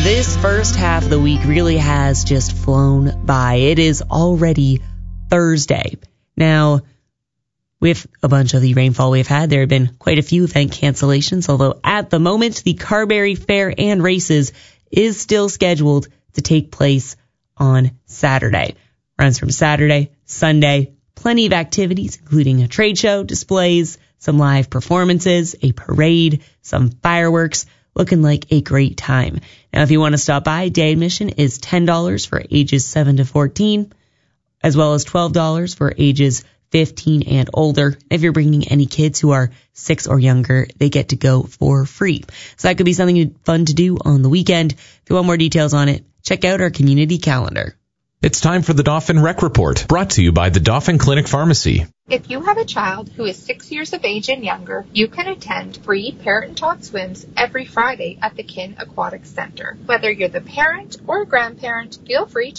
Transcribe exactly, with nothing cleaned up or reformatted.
This first half of the week really has just flown by. It is already Thursday. Now, with a bunch of the rainfall we've had, there have been quite a few event cancellations, although at the moment, the Carberry Fair and Races is still scheduled to take place on Saturday. Runs from Saturday, Sunday, plenty of activities, including a trade show, displays, some live performances, a parade, some fireworks. Looking like a great time. Now, if you want to stop by, day admission is ten dollars for ages seven to fourteen, as well as twelve dollars for ages fifteen and older. If you're bringing any kids who are six or younger, they get to go for free. So that could be something fun to do on the weekend. If you want more details on it, check out our community calendar. It's time for the Dauphin Rec Report, brought to you by the Dauphin Clinic Pharmacy. If you have a child who is six years of age and younger, you can attend free parent-taught swims every Friday at the Kin Aquatic Center. Whether you're the parent or grandparent, feel free to